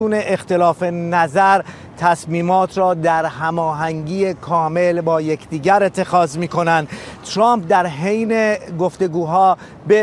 اختلاف نظر تصمیمات را در هماهنگی کامل با یکدیگر اتخاذ می‌کنند. ترامپ در حین گفتگوها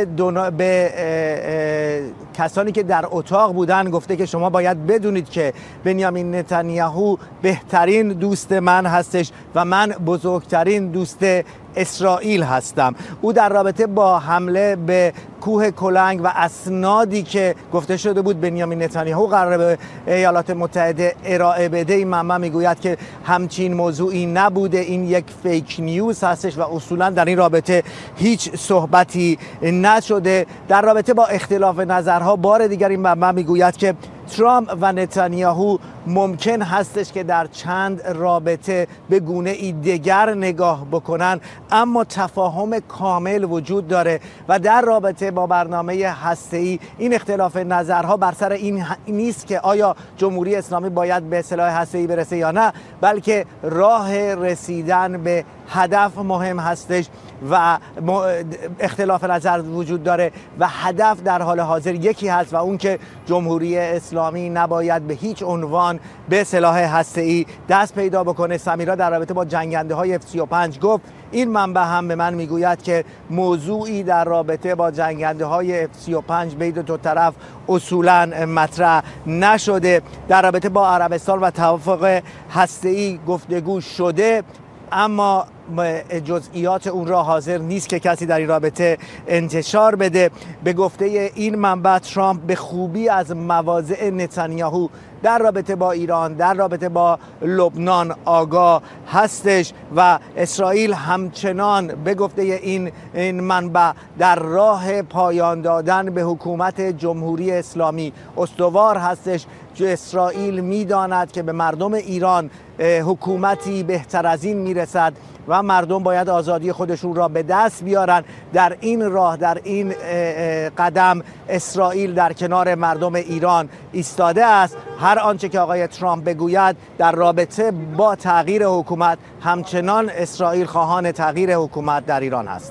به کسانی که در اتاق بودن گفته که شما باید بدونید که بنیامین نتانیاهو بهترین دوست من هستش و من بزرگترین دوست اسرائیل هستم. او در رابطه با حمله به کوه کلنگ و اسنادی که گفته شده بود بنیامین نتانیاهو قراره به ایالات متحده ارائه بده، این منبع میگوید که همچین موضوعی نبوده، این یک فیک نیوز هستش و اصولا در این رابطه هیچ صحبتی نشده. در رابطه با اختلاف نظرها بار دیگر این منبع میگوید که ترامپ و نتانیاهو ممکن هستش که در چند رابطه به گونه ای دیگر نگاه بکنن، اما تفاهم کامل وجود داره و در رابطه با برنامه هسته‌ای این اختلاف نظرها بر سر این نیست که آیا جمهوری اسلامی باید به سلاح هسته‌ای برسه یا نه، بلکه راه رسیدن به هدف مهم هستش و اختلاف نظر وجود داره و هدف در حال حاضر یکی هست و اون که جمهوری اسلامی نباید به هیچ عنوان به سلاح هسته‌ای دست پیدا بکنه. سمیرا در رابطه با جنگنده های F-35 گفت. این منبع هم به من میگوید که موضوعی در رابطه با جنگنده های F-35 بین دو طرف اصولا مطرح نشده. در رابطه با عربستان و توافق هسته‌ای گفتگو شده، اما جزئیات اون را حاضر نیست که کسی در این رابطه انتشار بده. به گفته این منبع ترامپ به خوبی از مواضع نتانیاهو در رابطه با ایران، در رابطه با لبنان آگاه هستش و اسرائیل همچنان به گفته این منبع در راه پایان دادن به حکومت جمهوری اسلامی استوار هستش. اسرائیل میداند که به مردم ایران حکومتی بهتر از این میرسد و مردم باید آزادی خودشون را به دست بیارن. در این راه، در این قدم اسرائیل در کنار مردم ایران ایستاده است. هر آنچه که آقای ترامپ بگوید در رابطه با تغییر حکومت، همچنان اسرائیل خواهان تغییر حکومت در ایران است.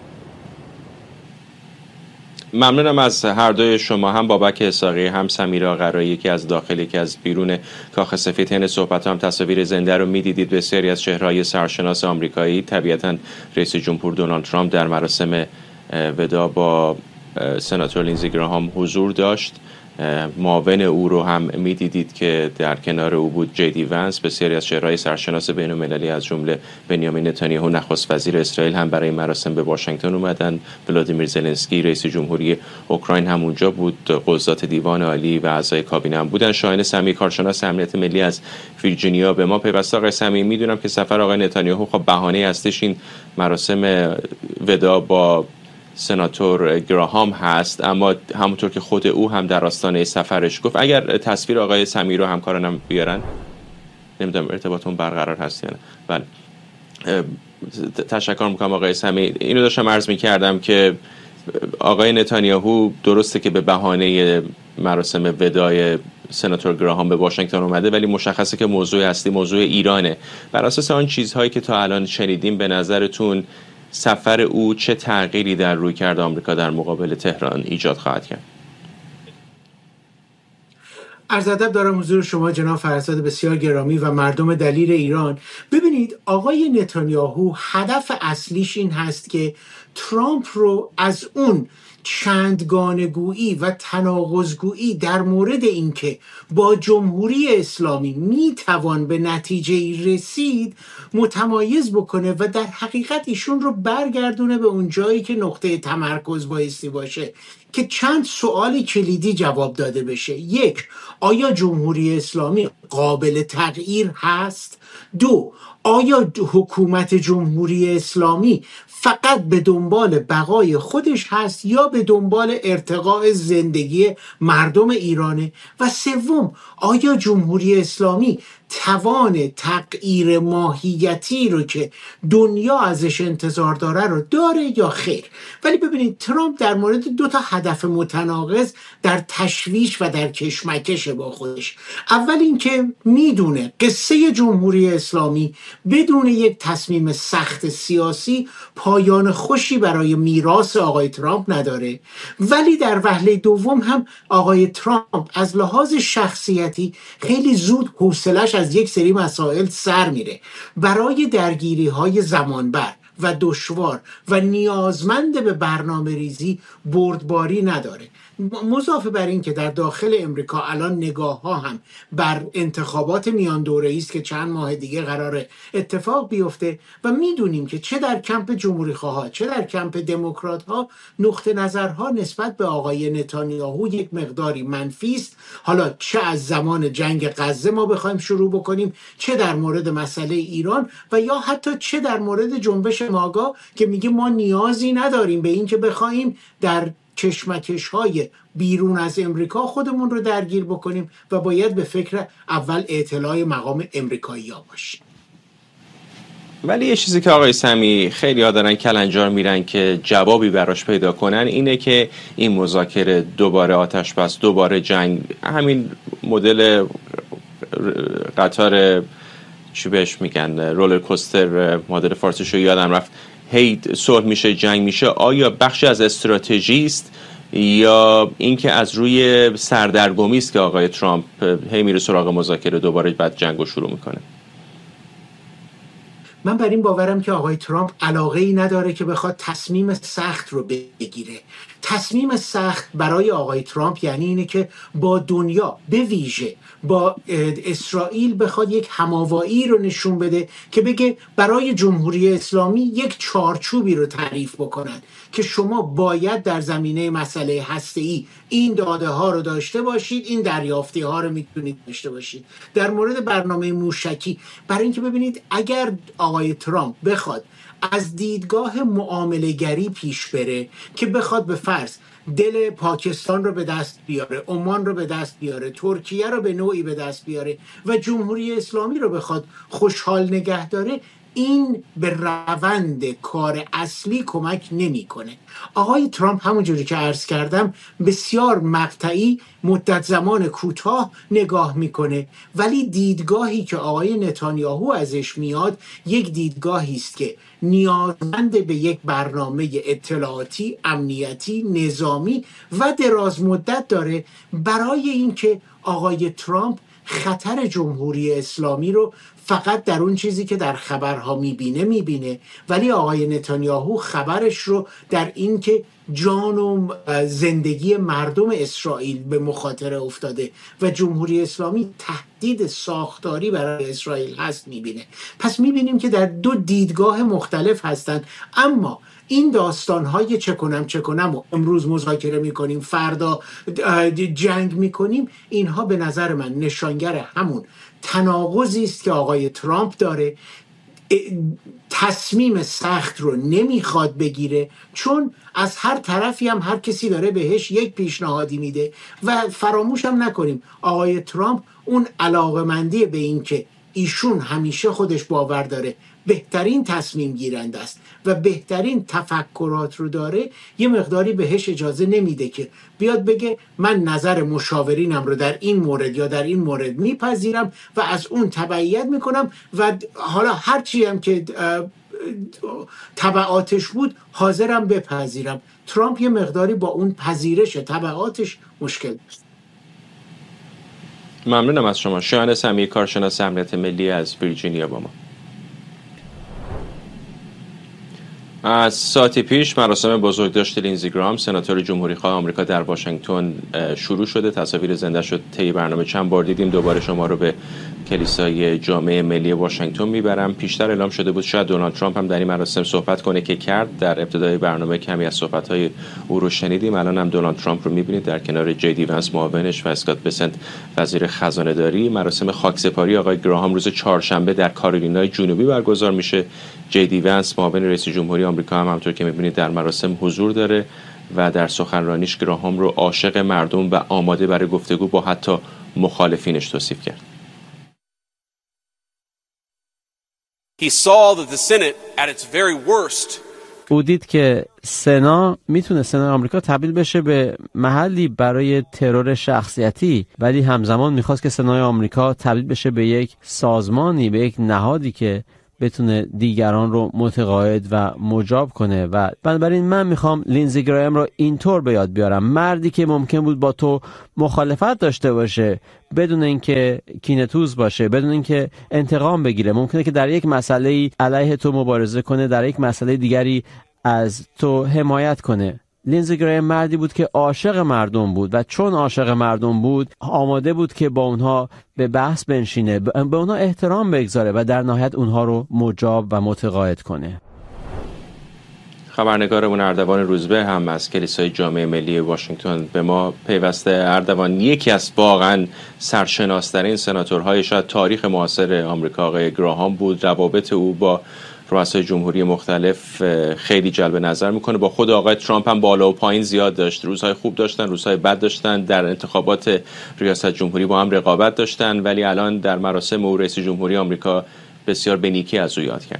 ممنونم از هر دوی شما، هم بابک اسحاقی هم سمیرا قرایی که از داخل که از بیرون کاخ سفید. این صحبت هم تصاویر زنده رو میدیدید. بسیاری از چهره‌های سرشناس آمریکایی، طبیعتاً رئیس جمهور دونالد ترامپ در مراسم وداع با سناتور لینزی گراهام حضور داشت. معاون او رو هم میدیدید که در کنار او بود جی دی ونس. بسیاری از چهره‌های سرشناس بین‌المللی از جمله بنیامین نتانیاهو نخست وزیر اسرائیل هم برای مراسم به واشنگتن اومدن. ولادیمیر زلنسکی رئیس جمهوری اوکراین هم اونجا بود. قضات دیوان عالی و اعضای کابینه هم بودن. شاهین سمی، کارشناس امنیت ملی از ویرجینیا به ما پیوسته. آقای سمی، میدونم که سفر آقای نتانیاهو خب بهانه هستش این مراسم وداع با سناتور گراهام هست، اما همونطور که خود او هم در آستانه سفرش گفت، اگر تصویر آقای سمی رو همکارانم بیارن، نمیدونم ارتباطمون برقرار هست یا نه. بله، تشکر میکنم آقای سمی. اینو داشتم عرض میکردم که آقای نتانیاهو درسته که به بهانه مراسم وداع سناتور گراهام به واشنگتن اومده، ولی مشخصه که موضوع اصلی موضوع ایرانه. بر اساس آن چیزهایی که تا الان شنیدیم، به نظرتون سفر او چه تغییری در رویکرد آمریکا در مقابل تهران ایجاد خواهد کرد؟ عرض ادب دارم حضور شما جناب فرزاد بسیار گرامی و مردم دلیر ایران. ببینید، آقای نتانیاهو هدف اصلیش این هست که ترامپ رو از اون چندگانه‌گویی و تناقض‌گویی در مورد اینکه با جمهوری اسلامی میتوان به نتیجه رسید متمایز بکنه و در حقیقت ایشون رو برگردونه به اون جایی که نقطه تمرکز بایستی باشه که چند سوال کلیدی جواب داده بشه. یک، آیا جمهوری اسلامی قابل تغییر هست؟ دو، آیا حکومت جمهوری اسلامی فقط به دنبال بقای خودش هست یا به دنبال ارتقاء زندگی مردم ایرانه؟ و سوم، آیا جمهوری اسلامی توان تغییر ماهیتی رو که دنیا ازش انتظار داره رو داره یا خیر. ولی ببینید ترامپ در مورد 2 تا هدف متناقض در تشویش و در کشمکش با خودش. اول اینکه میدونه قصه جمهوری اسلامی بدون یک تصمیم سخت سیاسی پایان خوشی برای میراث آقای ترامپ نداره، ولی در وهله دوم هم آقای ترامپ از لحاظ شخصیتی خیلی زود حوصلش از یک سری مسائل سر میره. برای درگیری های زمانبر و دشوار و نیازمند به برنامه ریزی بردباری نداره. مضافه بر این که در داخل امریکا الان نگاه ها هم بر انتخابات میان دوره‌ای است که چند ماه دیگه قراره اتفاق بیفته و میدونیم که چه در کمپ جمهوری خواها چه در کمپ دموکرات ها نقطه نظرها نسبت به آقای نتانیاهو یک مقداری منفی است. حالا چه از زمان جنگ غزه ما بخوایم شروع بکنیم، چه در مورد مسئله ایران و یا حتی چه در مورد جنبش ماگا که میگه ما نیازی نداریم به این که بخوایم در کشمکش های بیرون از امریکا خودمون رو درگیر بکنیم و باید به فکر اول اطلاع مقام امریکایی ها باشیم. ولی یه چیزی که آقای سمی خیلی ها دارن کلنجار میرن که جوابی براش پیدا کنن اینه که این مذاکره دوباره آتش بس، دوباره جنگ، همین مدل قطار چی بهش میگن رولر کوستر، مدل فارسیشو یادم رفت، هی صلح میشه جنگ میشه. آیا بخشی از استراتژی است یا اینکه از روی سردرگمی است که آقای ترامپ هی میره سراغ مذاکره دوباره بعد جنگو شروع میکنه؟ من بر این باورم که آقای ترامپ علاقه ای نداره که بخواد تصمیم سخت رو بگیره. تصمیم سخت برای آقای ترامپ یعنی اینه که با دنیا به ویژه با اسرائیل بخواد یک هماوایی رو نشون بده که بگه برای جمهوری اسلامی یک چارچوبی رو تعریف بکنن که شما باید در زمینه مسئله هسته‌ای این داده ها رو داشته باشید، این دریافتی ها رو میتونید داشته باشید. در مورد برنامه موشکی، برای اینکه ببینید اگر آقای ترامپ بخواد از دیدگاه معامله گری پیش بره که بخواد به فرض دل پاکستان رو به دست بیاره، عمان رو به دست بیاره، ترکیه رو به نوعی به دست بیاره و جمهوری اسلامی رو بخواد خوشحال نگه داره، این به روند کار اصلی کمک نمیکنه. آقای ترامپ همونجوری که عرض کردم بسیار مقطعی مدت زمان کوتاه نگاه میکنه، ولی دیدگاهی که آقای نتانیاهو ازش میاد یک دیدگاهی است که نیازمند به یک برنامه اطلاعاتی، امنیتی، نظامی و دراز مدت داره برای اینکه آقای ترامپ خطر جمهوری اسلامی رو فقط در اون چیزی که در خبرها میبینه، ولی آقای نتانیاهو خبرش رو در این که جان و زندگی مردم اسرائیل به مخاطره افتاده و جمهوری اسلامی تهدید ساختاری برای اسرائیل هست میبینه. پس میبینیم که در 2 دیدگاه مختلف هستند، اما این داستان‌های چه کنم و امروز مذاکره میکنیم فردا جنگ میکنیم، اینها به نظر من نشانگر همون تناقضی است که آقای ترامپ داره. تصمیم سخت رو نمیخواد بگیره چون از هر طرفی هم هر کسی داره بهش یک پیشنهادی میده و فراموش هم نکنیم آقای ترامپ اون علاقمندی به این که ایشون همیشه خودش باور داره بهترین تصمیم گیرنده است و بهترین تفکرات رو داره، یه مقداری بهش اجازه نمیده که بیاد بگه من نظر مشاورینم رو در این مورد یا در این مورد میپذیرم و از اون تبعیت میکنم و حالا هرچی هم که تبعاتش بود حاضرم بپذیرم. ترامپ یه مقداری با اون پذیرش تبعاتش مشکل داشت. ممنونم از شما. شایان سمی، کارشناس امنیت ملی از ویرجینیا با ما. از ساعتی پیش مراسم بزرگداشت لینزی گرام سناتور جمهوریخواه آمریکا در واشنگتن شروع شده. تصاویر زنده شد. طی برنامه چند بار دیدیم. دوباره شما رو به کلیسای جامع ملی واشنگتن میبرم. پیشتر اعلام شده بود شاید دونالد ترامپ هم در این مراسم صحبت کنه که کرد. در ابتدای برنامه کمی از صحبت‌های او رو شنیدیم. الان هم دونالد ترامپ رو میبینید در کنار جی دی ونس معاونش و اسکات بسنت وزیر خزانه‌داری. مراسم خاکسپاری آقای گراهام روز چهارشنبه در کارولینای جنوبی برگزار میشه. جی دی ونس معاون رئیس جمهوری آمریکا هم همونطور که میبینید در مراسم حضور داره و در سخنرانیش گراهام رو عاشق مردم و آماده برای گفتگو با حتی مخالفینش توصیف کرد. He saw that the Senate at its very worst او دید که سنا میتونه سنای آمریکا تبدیل بشه به محلی برای ترور شخصیتی، ولی همزمان میخواست که سنای آمریکا تبدیل بشه به یک سازمانی، به یک نهادی که بتونه دیگران رو متقاعد و مجاب کنه. و بنابراین من میخوام لینزی گراهم رو اینطور به یاد بیارم: مردی که ممکن بود با تو مخالفت داشته باشه بدون اینکه کینه‌توز باشه، بدون اینکه انتقام بگیره، ممکنه که در یک مسئله علیه تو مبارزه کنه، در یک مسئله دیگری از تو حمایت کنه. لینزی گراهم مردی بود که عاشق مردم بود و چون عاشق مردم بود آماده بود که با اونها به بحث بنشینه، به اونها احترام بگذاره و در نهایت اونها رو مجاب و متقاعد کنه. خبرنگارمون اردوان روزبه هم از کلیسای جامعه ملی واشنگتن به ما پیوسته. اردوان، یکی از واقعا سرشناس‌ترین سناتورهای شاید تاریخ معاصر آمریکا آقای گراهام بود. روابط او با رؤسای جمهوری مختلف خیلی جلب نظر میکنه. با خود آقای ترامپ هم بالا و پایین زیاد داشت، روزهای خوب داشتن، روزهای بد داشتن، در انتخابات ریاست جمهوری با هم رقابت داشتن، ولی الان در مراسم او رئیس جمهوری آمریکا بسیار به نیکی از او یاد کرد.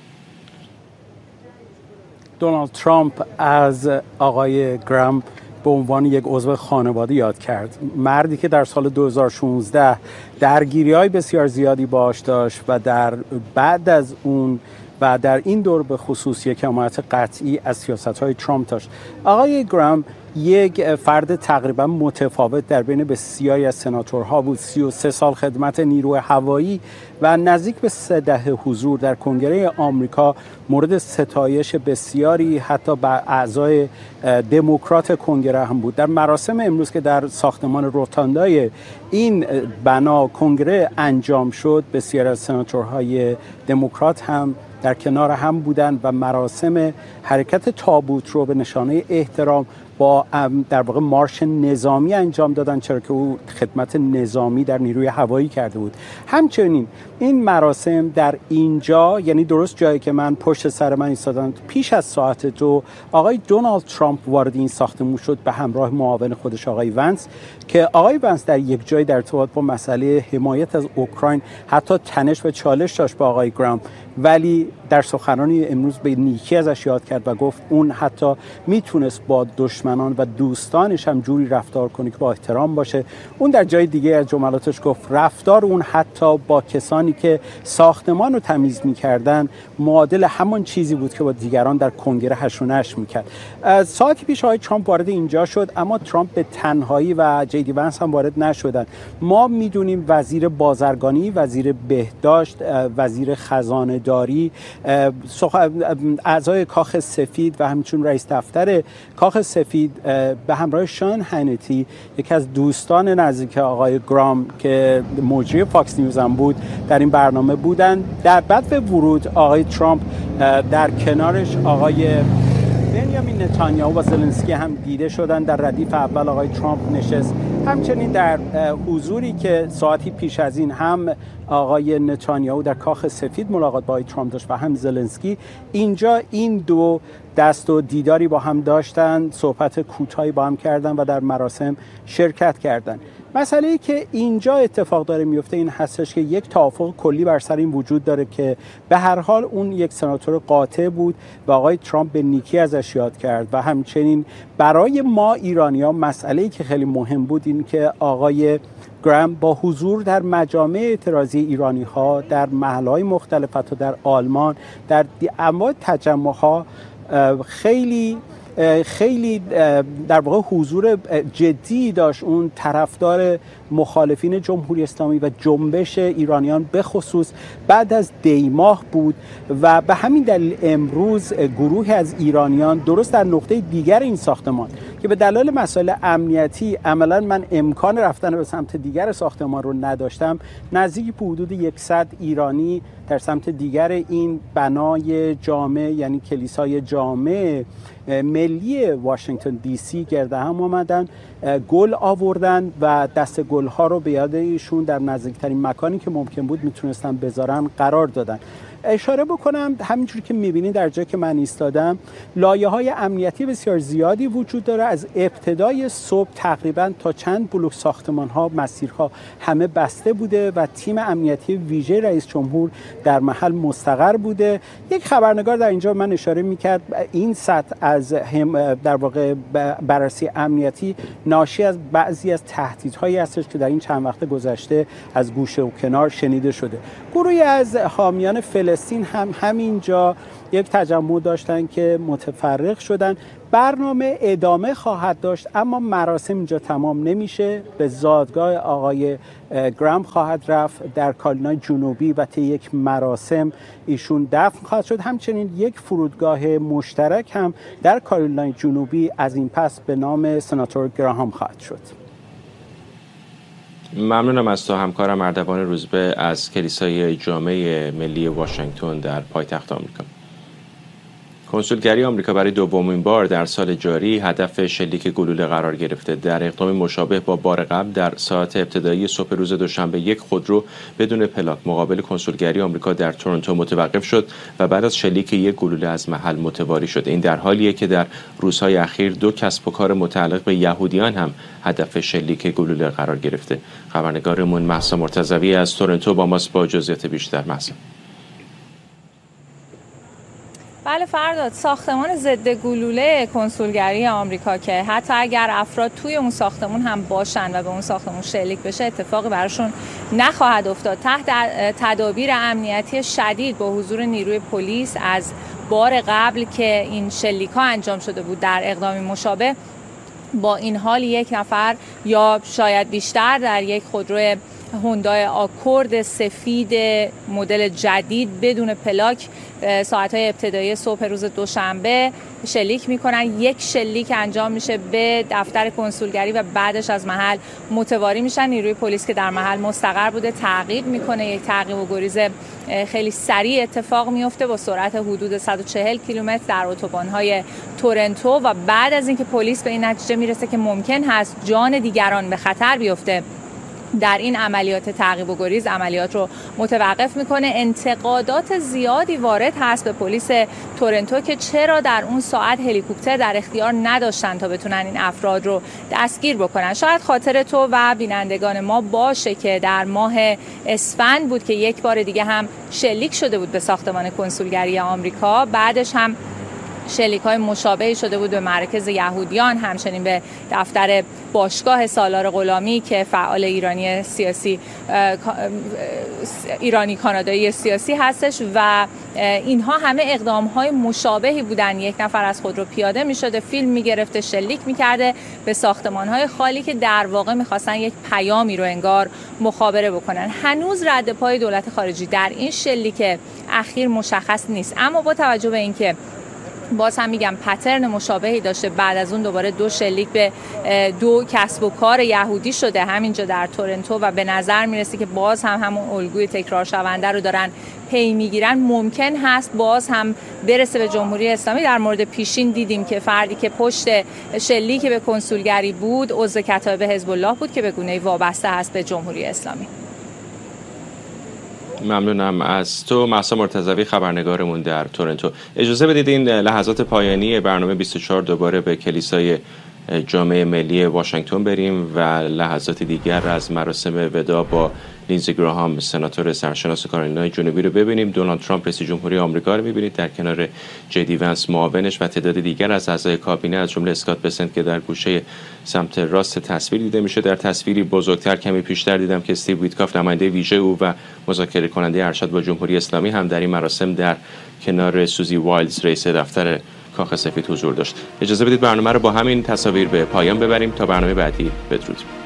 دونالد ترامپ از آقای گرام به عنوان یک عضو خانواده یاد کرد. مردی که در سال 2016 درگیری‌های بسیار زیادی باش داشت و در بعد از اون و در این دور به خصوص یک حمایت قطعی از سیاست‌های ترامپ داشت. آقای گرام یک فرد تقریبا متفاوت در بین بسیاری از سناتورها بود. 33 سال خدمت نیروی هوایی و نزدیک به 3 دهه حضور در کنگره آمریکا مورد ستایش بسیاری حتی بر اعضای دموکرات کنگره هم بود. در مراسم امروز که در ساختمان روتاندای این بنا کنگره انجام شد، بسیاری از سناتورهای دموکرات هم در کنار هم بودند و مراسم حرکت تابوت رو به نشانه احترام با در واقع مارش نظامی انجام دادن، چرا که او خدمت نظامی در نیروی هوایی کرده بود. همچنین این مراسم در اینجا، یعنی درست جایی که من پشت سر من ایستادم، پیش از ساعت 2 آقای دونالد ترامپ وارد این ساختمان شد به همراه معاون خودش آقای ونس، که آقای ونس در یک جای در ارتباط با مسئله حمایت از اوکراین حتی تنش و چالش داشت با آقای گرام، ولی در سخنرانی امروز به نیکی ازش یاد کرد و گفت اون حتی میتونست با دشمنان و دوستانش هم جوری رفتار کنه که با احترام باشه. اون در جای دیگه از جملاتش گفت رفتار اون حتی با کسانی که ساختمان رو تمیز میکردن معادل همون چیزی بود که با دیگران در کنگره هش و نش میکرد. ساعتی پیش آقای ترامپ وارد اینجا شد، اما ترامپ به تنهایی و جی دی ونس هم وارد نشدن. ما میدونیم وزیر بازرگانی، وزیر بهداشت، وزیر خزانه داری، اعضای کاخ سفید و همچنین رئیس دفتر کاخ سفید به همراه شان هنتی، یکی از دوستان نزدیک آقای گرام که مجری فاکس نیوز هم بود، در این برنامه بودن. در بعد ورود آقای ترامپ در کنارش آقای بنیامین نتانیاهو و زلنسکی هم دیده شدن. در ردیف اول آقای ترامپ نشست. همچنین در حضوری که ساعتی پیش از این هم آقای نتانیاهو در کاخ سفید ملاقات با آقای ترامپ داشت و هم زلنسکی، اینجا این دو دست و دیداری با هم داشتن، صحبت کوتاهی با هم کردن و در مراسم شرکت کردن. مسئله‌ای که اینجا اتفاق داره میفته این هستش که یک توافق کلی بر سر این وجود داره که به هر حال اون یک سناتور قاطع بود و آقای ترامپ به نیکی ازش یاد کرد. و همچنین برای ما ایرانی‌ها مسئله‌ای که خیلی مهم بود این که آقای گرام با حضور در مجامع اعتراضی ایرانی‌ها در محل‌های مختلف، حتی در آلمان، در انواع تجمع‌ها خیلی در واقع حضور جدی داشت. اون طرفدار مخالفین جمهوری اسلامی و جنبش ایرانیان به خصوص بعد از دیماه بود و به همین دلیل امروز گروهی از ایرانیان درست در نقطه دیگر این ساختمان که به دلایل مسائل امنیتی عملا من امکان رفتن به سمت دیگر ساختمان رو نداشتم، نزدیک به حدود 100 ایرانی در سمت دیگر این بنای جامع، یعنی کلیسای جامع ملی واشنگتن دی سی گرد هم آمدن، گل آوردن و دست گل‌ها رو به یاد ایشون در نزدیکترین مکانی که ممکن بود میتونستن بذارن قرار دادن. اشاره بکنم همینجوری که می‌بینید در جایی که من ایستادم لایه‌های امنیتی بسیار زیادی وجود داره. از ابتدای صبح تقریباً تا چند بلوک ساختمان‌ها، مسیرها همه بسته بوده و تیم امنیتی ویژه رئیس جمهور در محل مستقر بوده. یک خبرنگار در اینجا من اشاره می‌کرد این سطح از در واقع بررسی امنیتی ناشی از بعضی از تهدیدهایی هستش که در این چند وقت گذشته از گوشه و کنار شنیده شده. گروهی از حامیان فلسطین هم همینجا یک تجمع داشتن که متفرق شدن. برنامه ادامه خواهد داشت اما مراسم اینجا تمام نمیشه. به زادگاه آقای گرام خواهد رفت در کارولینای جنوبی و طی یک مراسم ایشون دفن خواهد شد. همچنین یک فرودگاه مشترک هم در کارولینای جنوبی از این پس به نام سناتور گراهام خواهد شد. ممنونم از تو همکارم اردوان روزبه از کلیسای جامع ملی واشنگتن در پایتخت آمریکا. کنسولگری آمریکا برای دومین بار در سال جاری هدف شلیک گلوله قرار گرفته. در اقدامی مشابه با بار قبل در ساعات ابتدایی صبح روز دوشنبه یک خودرو بدون پلاک مقابل کنسولگری آمریکا در تورنتو متوقف شد و بعد از شلیک یک گلوله از محل متواری شد. این در حالیه که در روزهای اخیر دو کسب و کار متعلق به یهودیان هم هدف شلیک گلوله قرار گرفته. خبرنگارمون مهسا مرتضوی از تورنتو با ماست با جزئیات بیشتر. مهسا. بله فرداد، ساختمان ضد گلوله کنسولگری آمریکا که حتی اگر افراد توی اون ساختمون هم باشن و به اون ساختمون شلیک بشه اتفاقی براشون نخواهد افتاد. تحت تدابیر امنیتی شدید با حضور نیروی پلیس از بار قبل که این شلیک‌ها انجام شده بود در اقدامی مشابه، با این حال یک نفر یا شاید بیشتر در یک خودرو هوندای آکورد سفید مدل جدید بدون پلاک ساعت‌های ابتدایی صبح روز دوشنبه شلیک میکنن. یک شلیک انجام میشه به دفتر کنسولگری و بعدش از محل متواری میشن. نیروی پلیس که در محل مستقر بوده تعقیب میکنه. یک تعقیب و گریز خیلی سریع اتفاق میفته با سرعت حدود 140 کیلومتر در اتوبان‌های تورنتو و بعد از اینکه پلیس به این نتیجه میرسه که ممکن هست جان دیگران به خطر بیفته در این عملیات تعقیب و گریز، عملیات رو متوقف میکنه. انتقادات زیادی وارد هست به پلیس تورنتو که چرا در اون ساعت هلیکوپتر در اختیار نداشتن تا بتونن این افراد رو دستگیر بکنن. شاید خاطر تو و بینندگان ما باشه که در ماه اسفند بود که یک بار دیگه هم شلیک شده بود به ساختمان کنسولگری آمریکا. بعدش هم شلیک‌های مشابهی شده بود به مرکز یهودیان، همچنین به دفتر باشگاه سالار غلامی که فعال ایرانی کانادایی سیاسی هستش و اینها همه اقدام‌های مشابهی بودن. یک نفر از خودرو پیاده می‌شده، فیلم می‌گرفته، شلیک می‌کرده به ساختمان‌های خالی که در واقع می‌خواستن یک پیامی رو انگار مخابره بکنن. هنوز رد پای دولت خارجی در این شلیک اخیر مشخص نیست، اما با توجه به اینکه باز هم میگم پترن مشابهی داشته، بعد از اون دوباره دو شلیک به دو کسب و کار یهودی شده همینجا در تورنتو و به نظر میرسه که باز هم همون الگوی تکرار شونده رو دارن پی میگیرن. ممکن هست باز هم برسه به جمهوری اسلامی. در مورد پیشین دیدیم که فردی که پشت شلیک به کنسولگری بود عضو کتایب حزب الله بود که به گونه‌ای وابسته هست به جمهوری اسلامی. ممنونم از تو مهسا مرتضوی خبرنگارمون در تورنتو. اجازه بدید این لحظات پایانی برنامه 24 دوباره به کلیسای جامع ملی واشنگتن بریم و لحظات دیگر از مراسم وداع با لینزی گراهام سناتور سرشناس کارولینای جنوبی رو ببینیم. دونالد ترامپ رئیس جمهوری آمریکا رو می‌بینید در کنار جدی ونس معاونش و تعداد دیگر از اعضای کابینه از جمله اسکات بسنت که در گوشه سمت راست تصویر دیده میشه. در تصویری بزرگتر کمی پیشتر دیدم که استیو ویتکاف نماینده ویژه او و مذاکره کننده ارشد با جمهوری اسلامی هم در این مراسم در کنار سوزی وایلز رئیس دفتر کاخ سفید حضور داشت. اجازه بدید برنامه رو با همین تصاویر به پایان ببریم تا برنامه بعدی. بدرود.